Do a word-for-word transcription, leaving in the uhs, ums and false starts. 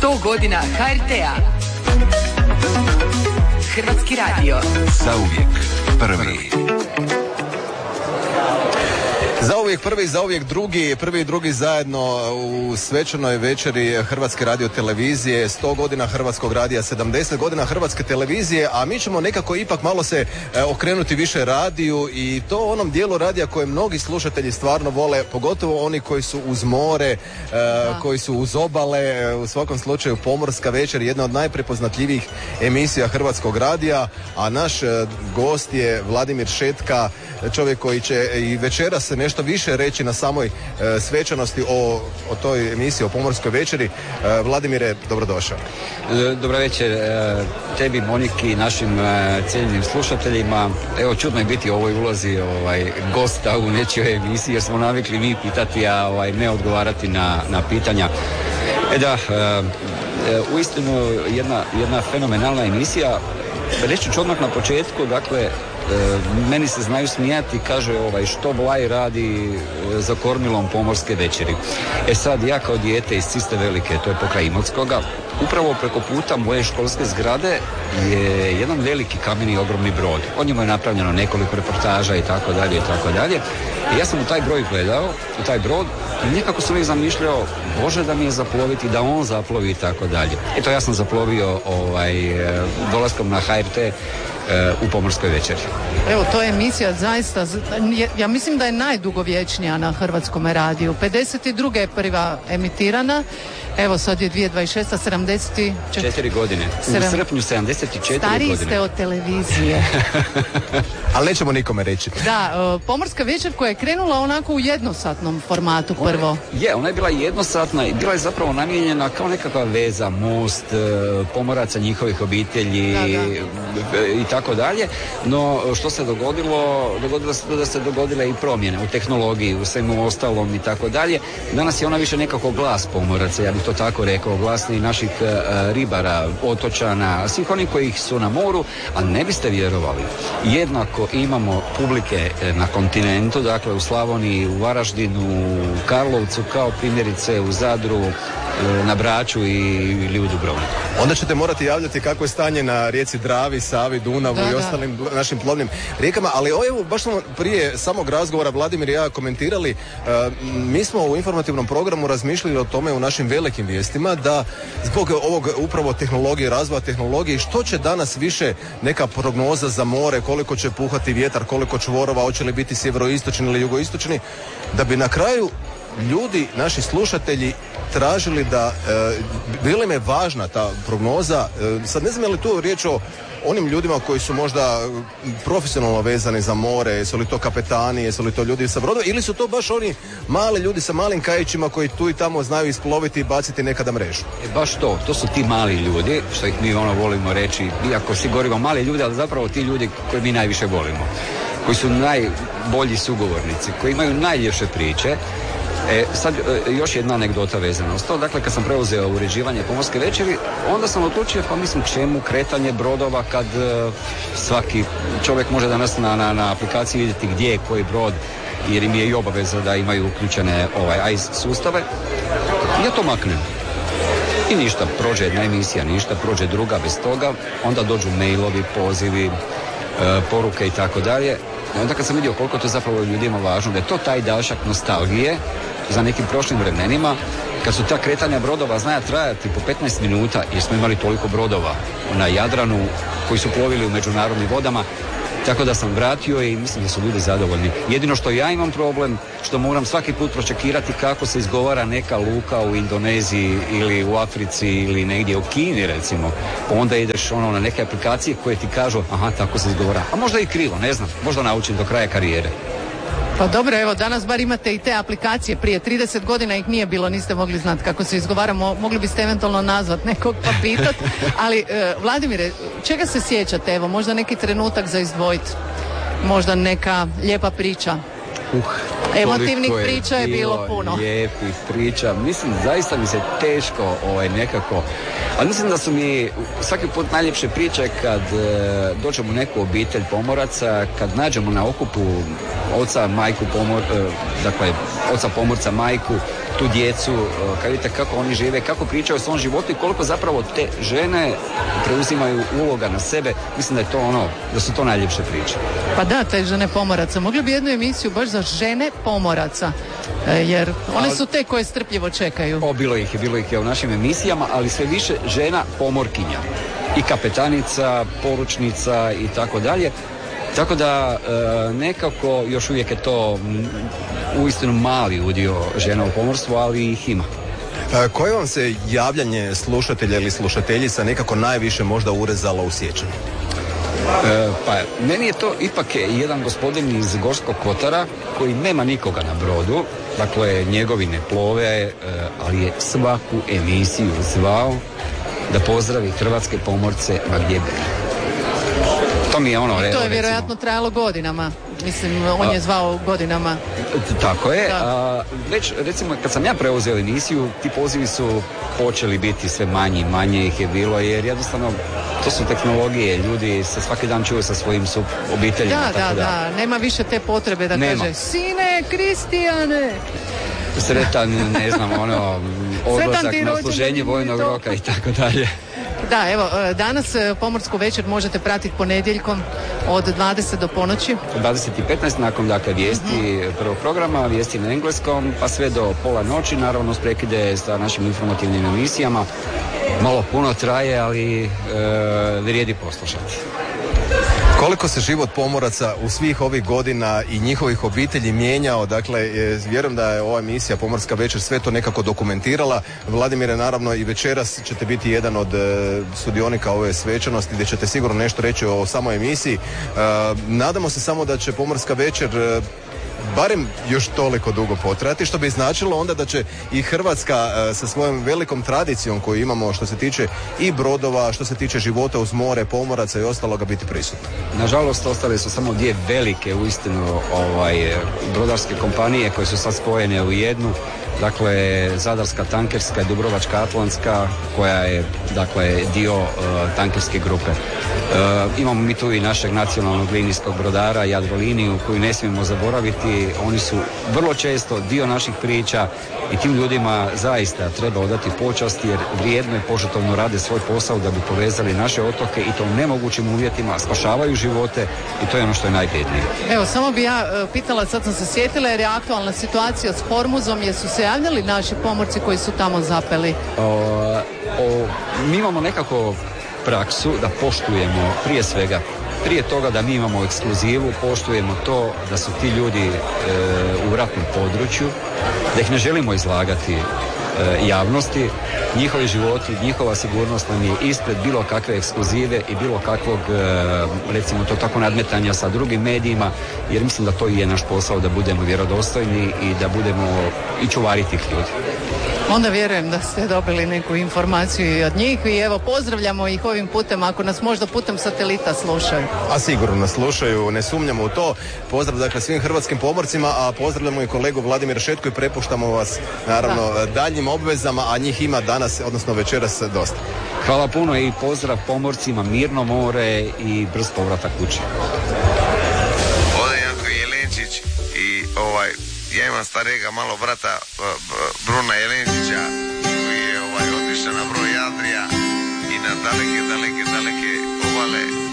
sto godina ha er te a. Hrvatski radio. Zauvijek prvi. Zauvijek prvi, zauvijek drugi, prvi i drugi zajedno u svečanoj večeri Hrvatske radiotelevizije, sto godina Hrvatskog radija, sedamdeset godina Hrvatske televizije, a mi ćemo nekako ipak malo se e, okrenuti više radiju i to onom dijelu radija koje mnogi slušatelji stvarno vole, pogotovo oni koji su uz more, e, koji su uz obale, u svakom slučaju Pomorska večer, jedna od najprepoznatljivijih emisija Hrvatskog radija, a naš e, gost je Vladimir Šetka, čovjek koji će i večera se nešto više reći na samoj e, svečanosti o, o toj emisiji, o Pomorskoj večeri. E, Vladimire, dobrodošao. E, Dobro večer e, tebi, Moniki, našim e, cijenjenim slušateljima. Evo, čudno je biti u ovoj ulozi ovaj, gosta u nečijoj emisiji, jer smo navikli mi pitati, a ovaj, ne odgovarati na, na pitanja. E da, e, e, uistinu jedna, jedna fenomenalna emisija. Reći ću odmah na početku, dakle, E, meni se znaju smijati, kaže ovaj, što Vlaj radi e, za kormilom Pomorske večeri. E sad, ja kao dijete iz Ciste Velike, to je pokraj Imotskoga, upravo preko puta moje školske zgrade je jedan veliki kameni ogromni brod. O njemu je napravljeno nekoliko reportaža i tako dalje i tako dalje. I ja sam u taj broj gledao, u taj brod, i nekako sam uvijek zamišljao, Bože da mi je zaploviti, da on zaplovi i tako dalje. Eto, ja sam zaplovio ovaj, dolaskom na ha er te u Pomorskoj večeri. Evo, to je emisija zaista, ja mislim da je najdugovječnija na Hrvatskom radiju. pedeset druge je prva emitirana, evo sad je dvije tisuće dvadeset šesta, sedamdeset četiri godine. U srpnju sedamdeset četiri Stariji godine. Stariji ste od televizije. Ali nećemo nikome reći. Da, Pomorska večer koja je krenula onako u jednosatnom formatu prvo. Ona je, ona je bila jednosatna i bila je zapravo namijenjena kao nekakva veza, most, pomoraca, njihovih obitelji da, da. i tako dalje. No, što se dogodilo, dogodilo se da se dogodile i promjene u tehnologiji, u svemu ostalom i tako dalje. Danas je ona više nekako glas pomoraca, ja bih to tako rekao, glas i naših uh, ribara, otočana, svih onih koji su na moru, a ne biste vjerovali. Jednako imamo publike na kontinentu, dakle u Slavoniji, u Varaždinu, u Karlovcu, kao primjerice u Zadru, na Braču i, ili u Dubrovniku. Onda ćete morati javljati kako je stanje na rijeci Dravi, Savi, Dunavu da, i ostalim da. našim plovnim rijekama, ali evo, baš smo prije samog razgovora Vladimir i ja komentirali, uh, mi smo u informativnom programu razmišljali o tome u našim velikim vijestima da zbog ovog upravo tehnologije, razvoja tehnologije, što će danas više neka prognoza za more, koliko će puhati vjetar, koliko čvorova, hoće li biti sjeveroistočni ili jugoistočni, da bi na kraju ljudi, naši slušatelji, tražili da, e, bila im je važna ta prognoza, e, sad ne znam je li tu riječ o onim ljudima koji su možda profesionalno vezani za more, jesu li to kapetani, jesu li to ljudi sa brodova, ili su to baš oni mali ljudi sa malim kajićima koji tu i tamo znaju isploviti i baciti nekada mrežu? E, baš to, to su ti mali ljudi, što ih mi ono volimo reći, iako svi govorimo mali ljudi, ali zapravo ti ljudi koji mi najviše volimo, koji su najbolji sugovornici, koji imaju najljepše priče. E, sad još jedna anegdota vezana uz to. Dakle, kad sam preuzeo uređivanje Pomorske večeri, onda sam odlučio, pa mislim, čemu kretanje brodova kad uh, svaki čovjek može danas na, na, na aplikaciji vidjeti gdje je koji brod, jer im je i obaveza da imaju uključene ovaj, A I S sustave. Ja to maknem. I ništa, prođe jedna emisija, ništa, prođe druga bez toga, onda dođu mailovi, pozivi, uh, poruke i tako dalje. I onda kad sam vidio koliko to zapravo ljudima važno, da je to taj dašak nostalgije za nekim prošlim vremenima, kad su ta kretanja brodova znaja trajati po petnaest minuta, jer smo imali toliko brodova na Jadranu koji su plovili u međunarodnim vodama, tako da sam vratio i mislim da su ljudi zadovoljni. Jedino što ja imam problem, što moram svaki put pročekirati kako se izgovara neka luka u Indoneziji ili u Africi ili negdje u Kini recimo, pa onda ideš ono na neke aplikacije koje ti kažu aha, tako se izgovara, a možda i krivo, ne znam, možda naučim do kraja karijere. Pa dobro, evo, danas bar imate i te aplikacije, prije trideset godina ih nije bilo, niste mogli znati kako se izgovara, mogli biste eventualno nazvat nekog pa pitat, ali e, Vladimire, čega se sjećate, evo, možda neki trenutak za izdvojiti, možda neka lijepa priča? Uh, Emotivnih priča je bilo, bilo puno. Lijepih priča, mislim, zaista mi se teško ovaj, nekako, ali mislim da su mi svaki put najljepše priče kad e, dođemo u neku obitelj pomoraca, kad nađemo na okupu oca, majku, pomor, e, dakle, oca pomorca, majku, tu djecu, kad vidite kako oni žive, kako pričaju o svom životu i koliko zapravo te žene preuzimaju uloga na sebe, mislim da je to ono, da su to najljepše priče. Pa da, te žene pomoraca. Mogli bi jednu emisiju baš za žene pomoraca, jer one su te koje strpljivo čekaju. O, bilo ih je, bilo ih je u našim emisijama, ali sve više žena pomorkinja. I kapetanica, poručnica i tako dalje. Tako da e, nekako još uvijek je to uistinu mali udio žena u pomorstvu, ali ih ima. E, koje vam se javljanje slušatelja ili slušateljica nekako najviše možda urezalo u sjećanju? E, pa meni je to ipak jedan gospodin iz Gorskog Kotara koji nema nikoga na brodu, dakle njegovi ne plove, e, ali je svaku emisiju zvao da pozdravi hrvatske pomorce ma gdje bili. To mi je ono, I to je recimo, vjerojatno trajalo godinama. Mislim, on je zvao godinama. Tako je. A, već, recimo, kad sam ja preuzeo emisiju, ti pozivi su počeli biti sve manji, manje ih je bilo, jer jednostavno to su tehnologije, ljudi se svaki dan čuju sa svojim su obiteljima. Da, tako da, da, da, nema više te potrebe da nema. kaže sine, Kristijane! Sretan, ne znam, ono, odlazak ti na rođendan služenje i vojnog to. roka i tako dalje. Da, evo, danas Pomorsku večer možete pratiti ponedjeljkom od dvadeset do ponoći. dvadeset i petnaest nakon, dakle, vijesti prvog programa, vijesti na engleskom, pa sve do pola noći, naravno s prekide sa našim informativnim emisijama. Malo puno traje, ali e, vrijedi poslušati. Koliko se život pomoraca u svih ovih godina i njihovih obitelji mijenjao, dakle, je, vjerujem da je ova emisija Pomorska večer sve to nekako dokumentirala. Vladimire, naravno i večeras ćete biti jedan od e, sudionika ove svečanosti gdje ćete sigurno nešto reći o samoj emisiji. E, nadamo se samo da će Pomorska večer e, barem još toliko dugo potrajati, što bi značilo onda da će i Hrvatska e, sa svojom velikom tradicijom koju imamo što se tiče i brodova, što se tiče života uz more, pomoraca i ostaloga biti prisutna. Nažalost, ostale su samo dvije velike uistinu ovaj, brodarske kompanije koje su sad spojene u jednu. Dakle, Zadarska tankerska i Dubrovačka atlantska koja je, dakle, dio uh, tankerske grupe. Uh, imamo mi tu i našeg nacionalnog linijskog brodara Jadroliniju koju ne smijemo zaboraviti. Oni su vrlo često dio naših priča i tim ljudima zaista treba odati počast jer vrijedno i požrtvovno rade svoj posao da bi povezali naše otoke i to u nemogućim uvjetima, spašavaju živote i to je ono što je najbitnije. Evo, samo bi ja uh, pitala, sad sam se sjetila jer je aktualna situacija s Hormuzom, jesu se javljali naši pomorci koji su tamo zapeli? O, o, mi imamo nekako praksu da poštujemo prije svega, prije toga da mi imamo ekskluzivu, poštujemo to da su ti ljudi e, u ratnom području, da ih ne želimo izlagati e, javnosti, njihovi životi, njihova sigurnost nam je ispred bilo kakve ekskluzive i bilo kakvog, e, recimo to tako, nadmetanja sa drugim medijima, jer mislim da to i je naš posao da budemo vjerodostojni i da budemo i čuvari tih ljudi. Onda vjerujem da ste dobili neku informaciju i od njih i evo pozdravljamo ih ovim putem ako nas možda putem satelita slušaju. A sigurno nas slušaju, ne sumnjamo u to. Pozdrav dakle svim hrvatskim pomorcima, a pozdravljamo i kolegu Vladimira Šetku i prepuštamo vas naravno da. daljnjim obvezama, a njih ima danas, odnosno večeras dosta. Hvala puno i pozdrav pomorcima, mirno more i brz povratak kući. Ovdje je Janko Jelenčić i ovaj ja imam starijega malo brata Bruna Jelenčića koji je ovaj, otišao na broj Adrija i na daleke, daleke, daleke obale